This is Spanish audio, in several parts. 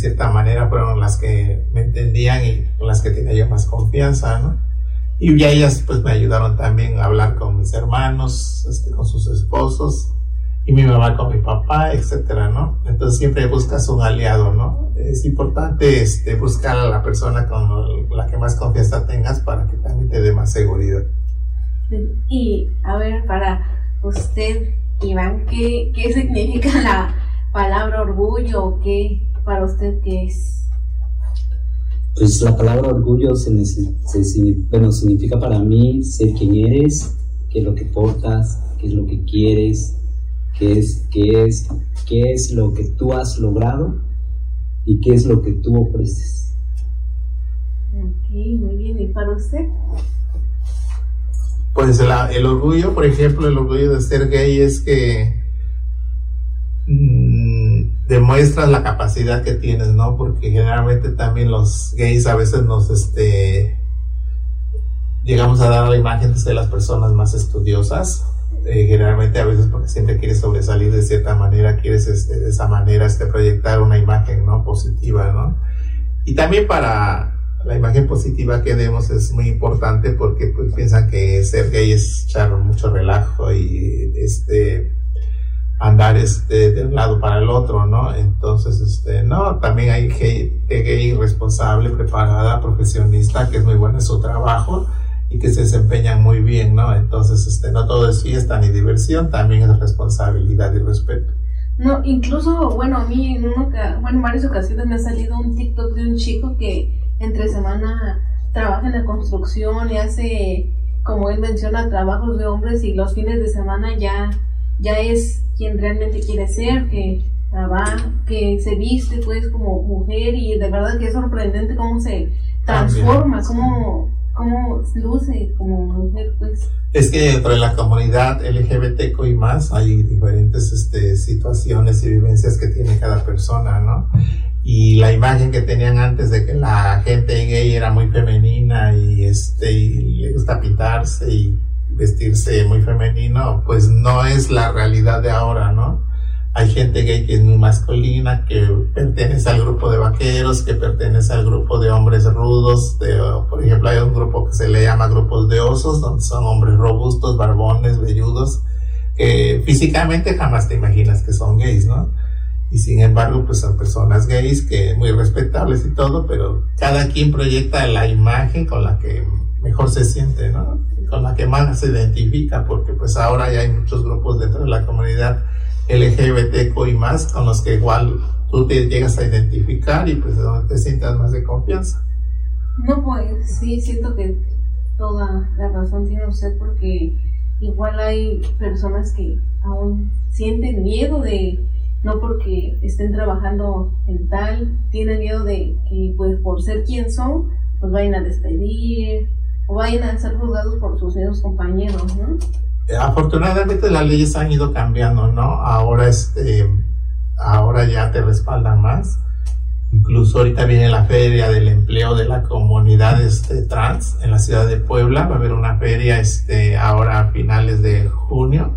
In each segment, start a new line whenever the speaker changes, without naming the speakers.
cierta manera fueron las que me entendían y con las que tenía yo más confianza, ¿no? Y ya ellas pues me ayudaron también a hablar con mis hermanos, con sus esposos, y mi mamá con mi papá, etcétera, ¿no? Entonces siempre buscas un aliado, ¿no? Es importante buscar a la persona con la que más confianza tengas para que también te dé más seguridad.
Y a ver, para usted, Iván, ¿qué significa la palabra orgullo? ¿Qué para usted qué es?
Pues la palabra orgullo significa para mí ser quien eres, qué es lo que portas, qué es lo que quieres, qué es lo que tú has logrado y qué es lo que tú ofreces.
Ok, muy bien. ¿Y para usted?
Pues el orgullo, por ejemplo, el orgullo de ser gay es que demuestras la capacidad que tienes, ¿no? Porque generalmente también los gays a veces nos llegamos a dar la imagen de las personas más estudiosas, generalmente a veces porque siempre quieres sobresalir de cierta manera, quieres de esa manera proyectar una imagen, ¿no? Positiva, ¿no? Y también para la imagen positiva que demos es muy importante porque pues piensan que ser gay es echar mucho relajo y andar de un lado para el otro, ¿no? Entonces, no, también hay gente gay responsable, preparada, profesionista, que es muy buena en su trabajo y que se desempeñan muy bien, ¿no? Entonces, no todo es fiesta ni diversión, también es responsabilidad y respeto.
No, incluso, bueno, a mí en varias ocasiones me ha salido un TikTok de un chico que entre semana trabaja en la construcción y hace, como él menciona, trabajos de hombres, y los fines de semana ya es quien realmente quiere ser, que trabaja, que se viste pues como mujer, y de verdad que es sorprendente cómo se transforma, cómo luce como mujer, pues.
Es que dentro de la comunidad LGBTQI+, hay diferentes situaciones y vivencias que tiene cada persona, ¿no? Y la imagen que tenían antes de que la gente gay era muy femenina y le gusta pintarse y vestirse muy femenino, pues no es la realidad de ahora, ¿no? Hay gente gay que es muy masculina, que pertenece al grupo de vaqueros, que pertenece al grupo de hombres rudos, por ejemplo hay un grupo que se le llama grupos de osos, donde son hombres robustos, barbones, velludos, que físicamente jamás te imaginas que son gays, ¿no? Y sin embargo, pues son personas gays que muy respetables y todo, pero cada quien proyecta la imagen con la que mejor se siente, ¿no? Con la que más se identifica, porque pues ahora ya hay muchos grupos dentro de la comunidad LGBTQI+, con los que igual tú te llegas a identificar y pues donde te sientas más de confianza.
No, pues sí, siento que toda la razón tiene usted, porque igual hay personas que aún sienten miedo no porque estén trabajando en tal, tienen miedo de que pues por ser quien son, pues vayan a despedir o vayan a ser juzgados por sus mismos compañeros, ¿no?
Afortunadamente las leyes han ido cambiando, ¿no? Ahora ya te respaldan más. Incluso ahorita viene la feria del empleo de la comunidad trans en la ciudad de Puebla. Va a haber una feria ahora a finales de julio.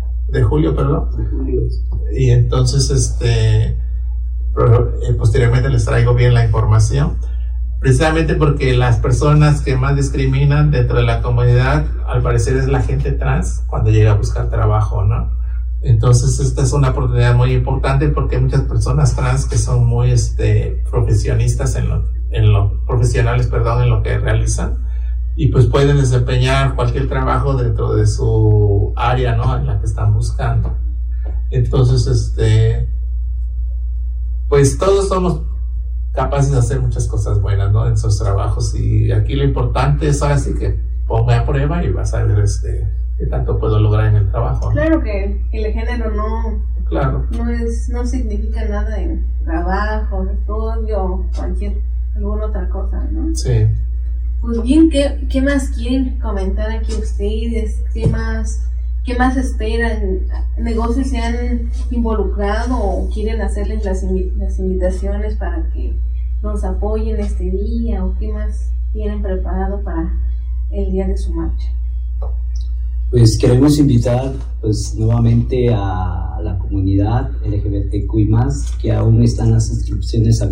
Y entonces posteriormente les traigo bien la información, precisamente porque las personas que más discriminan dentro de la comunidad al parecer es la gente trans cuando llega a buscar trabajo, ¿no? Entonces esta es una oportunidad muy importante porque hay muchas personas trans que son muy profesionistas en lo que realizan, y pues pueden desempeñar cualquier trabajo dentro de su área, ¿no? En la que están buscando. Entonces pues todos somos capaces de hacer muchas cosas buenas, ¿no? En sus trabajos, y aquí lo importante es ahora sí que ponme a prueba y vas a ver qué tanto puedo lograr en el trabajo, ¿no?
Claro que el género no significa nada en trabajo, estudio o alguna otra cosa, ¿no?
Sí.
Pues bien, ¿qué más quieren comentar aquí ustedes? ¿Qué más esperan? ¿Negocios se han involucrado o quieren hacerles las invitaciones para que nos apoyen este día? ¿O qué más tienen preparado para el día de su marcha?
Pues queremos invitar pues nuevamente a la comunidad LGBTQI+, que aún están las inscripciones abiertas.